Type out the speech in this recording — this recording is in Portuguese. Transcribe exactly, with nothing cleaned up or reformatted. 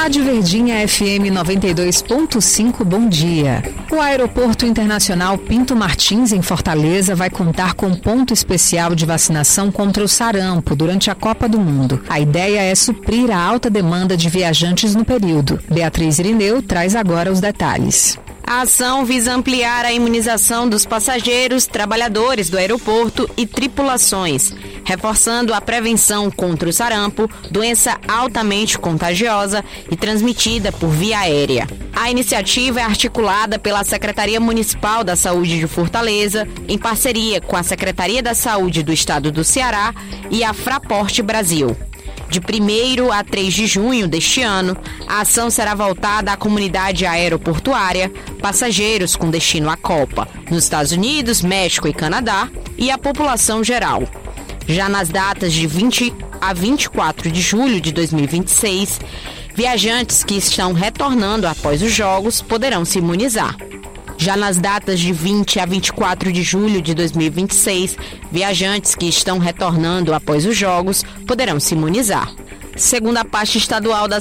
Rádio Verdinha F M noventa e dois ponto cinco, bom dia. O Aeroporto Internacional Pinto Martins, em Fortaleza, vai contar com ponto especial de vacinação contra o sarampo durante a Copa do Mundo. A ideia é suprir a alta demanda de viajantes no período. Beatriz Irineu traz agora os detalhes. A ação visa ampliar a imunização dos passageiros, trabalhadores do aeroporto e tripulações, reforçando a prevenção contra o sarampo, doença altamente contagiosa e transmitida por via aérea. A iniciativa é articulada pela Secretaria Municipal da Saúde de Fortaleza, em parceria com a Secretaria da Saúde do Estado do Ceará e a Fraporte Brasil. De primeiro a três de junho deste ano, a ação será voltada à comunidade aeroportuária, passageiros com destino à Copa, nos Estados Unidos, México e Canadá, e à população geral. Já nas datas de vinte a vinte e quatro de julho de dois mil e vinte e seis, viajantes que estão retornando após os Jogos poderão se imunizar. Já nas datas de vinte a vinte e quatro de julho de dois mil e vinte e seis, viajantes que estão retornando após os Jogos poderão se imunizar. Segundo a pasta estadual da